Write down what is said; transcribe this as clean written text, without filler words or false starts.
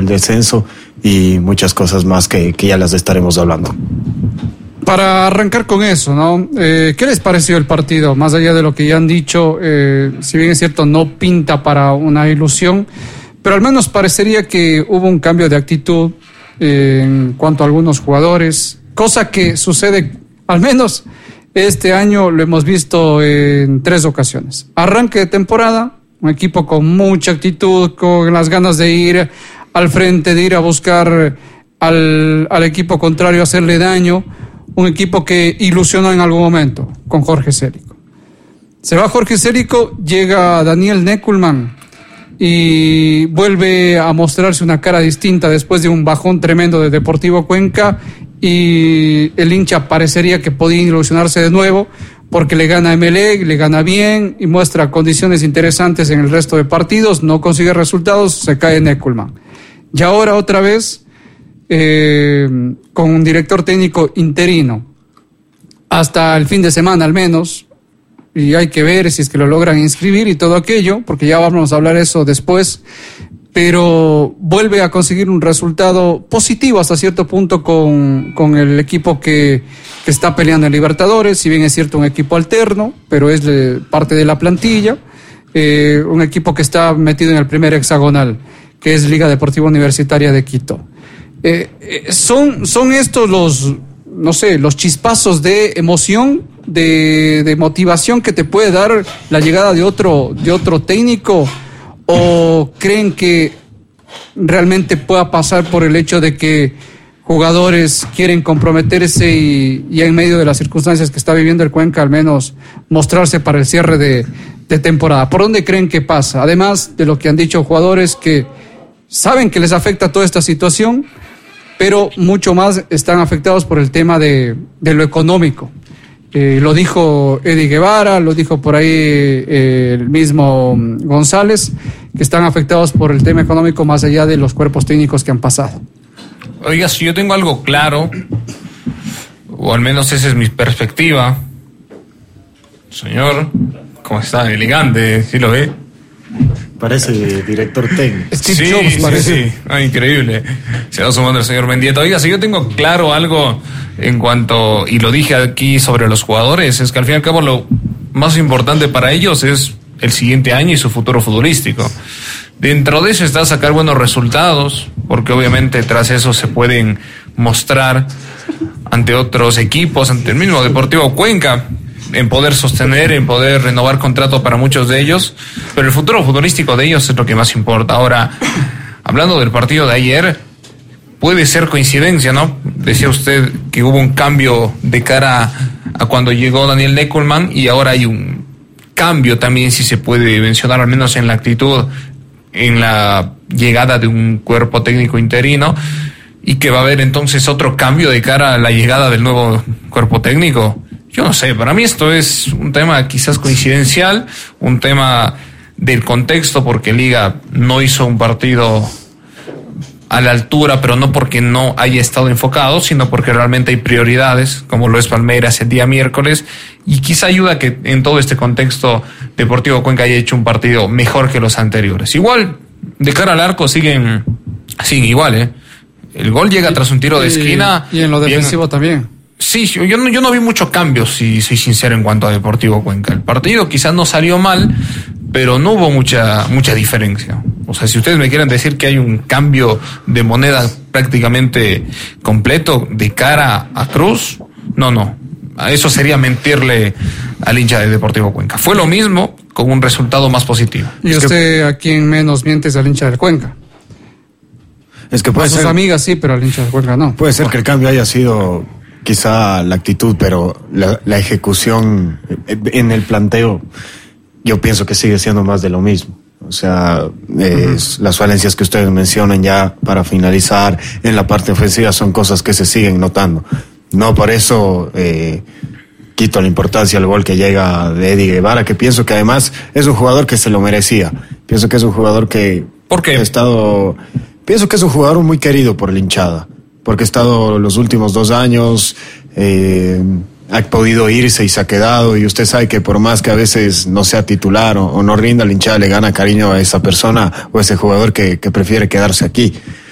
el descenso y muchas cosas más que ya las estaremos hablando. Para arrancar con eso, ¿no? ¿Qué les pareció el partido? Más allá de lo que ya han dicho, si bien es cierto, no pinta para una ilusión, pero al menos parecería que hubo un cambio de actitud en cuanto a algunos jugadores, cosa que sucede, al menos este año lo hemos visto en 3 ocasiones. Arranque de temporada, un equipo con mucha actitud, con las ganas de ir al frente, de ir a buscar al equipo contrario, hacerle daño. Un equipo que ilusionó en algún momento con Jorge Célico. Se va Jorge Célico, llega Daniel Neckelmann y vuelve a mostrarse una cara distinta después de un bajón tremendo de Deportivo Cuenca, y el hincha parecería que podía ilusionarse de nuevo porque le gana a Emelec, le gana bien y muestra condiciones interesantes en el resto de partidos, no consigue resultados, se cae Neckelmann. Y ahora otra vez con un director técnico interino hasta el fin de semana al menos, y hay que ver si es que lo logran inscribir y todo aquello, porque ya vamos a hablar eso después, pero vuelve a conseguir un resultado positivo hasta cierto punto con el equipo que está peleando en Libertadores, si bien es cierto un equipo alterno, pero es parte de la plantilla, un equipo que está metido en el primer hexagonal, que es Liga Deportiva Universitaria de Quito. Son estos los chispazos de emoción, de motivación que te puede dar la llegada de otro técnico, o creen que realmente pueda pasar por el hecho de que jugadores quieren comprometerse y en medio de las circunstancias que está viviendo el Cuenca al menos mostrarse para el cierre de temporada? ¿Por dónde creen que pasa? Además de lo que han dicho jugadores que saben que les afecta toda esta situación, pero mucho más están afectados por el tema de lo económico. Lo dijo Eddie Guevara, lo dijo por ahí el mismo González, que están afectados por el tema económico más allá de los cuerpos técnicos que han pasado. Oiga, si yo tengo algo claro, o al menos esa es mi perspectiva, señor, ¿cómo está? Elegante, ¿sí lo ve? Parece director técnico. Steve Jobs parece. Sí. Ah, increíble. Se va sumando el señor Mendieta. Oiga, si yo tengo claro algo en cuanto, y lo dije aquí sobre los jugadores, es que al fin y al cabo lo más importante para ellos es el siguiente año y su futuro futbolístico. Dentro de eso está sacar buenos resultados, porque obviamente tras eso se pueden mostrar ante otros equipos, ante el mismo Deportivo Cuenca, en poder sostener, en poder renovar contrato para muchos de ellos, pero el futuro futbolístico de ellos es lo que más importa. Ahora, hablando del partido de ayer, puede ser coincidencia, ¿no? Decía usted que hubo un cambio de cara a cuando llegó Daniel Neckelmann, y ahora hay un cambio también, si se puede mencionar, al menos en la actitud, en la llegada de un cuerpo técnico interino, y que va a haber entonces otro cambio de cara a la llegada del nuevo cuerpo técnico. Yo no sé, para mí esto es un tema quizás coincidencial, un tema del contexto, porque Liga no hizo un partido a la altura, pero no porque no haya estado enfocado, sino porque realmente hay prioridades, como lo es Palmeiras el día miércoles, y quizá ayuda que en todo este contexto Deportivo Cuenca haya hecho un partido mejor que los anteriores. Igual, de cara al arco siguen igual, El gol llega tras un tiro de esquina. Y en lo defensivo también. Sí, yo no vi mucho cambio, si soy sincero, en cuanto a Deportivo Cuenca. El partido quizás no salió mal, pero no hubo mucha diferencia. O sea, si ustedes me quieren decir que hay un cambio de moneda prácticamente completo de cara a Cruz, no. Eso sería mentirle al hincha de Deportivo Cuenca. Fue lo mismo, con un resultado más positivo. ¿Y usted a quién menos miente es al hincha del Cuenca? Es que puede a sus ser, amigas sí, pero al hincha del Cuenca no. Puede ser que el cambio haya sido quizá la actitud, pero la ejecución en el planteo, yo pienso que sigue siendo más de lo mismo. O sea, las falencias que ustedes mencionan ya para finalizar en la parte ofensiva son cosas que se siguen notando. No por eso quito la importancia al gol que llega de Eddie Guevara, que pienso que además es un jugador que se lo merecía. Pienso que es un jugador que ¿Por qué? Pienso que es un jugador muy querido por la hinchada, porque ha estado los últimos 2 años, ha podido irse y se ha quedado, y usted sabe que por más que a veces no sea titular o no rinda, la hinchada le gana cariño a esa persona o a ese jugador que prefiere quedarse aquí.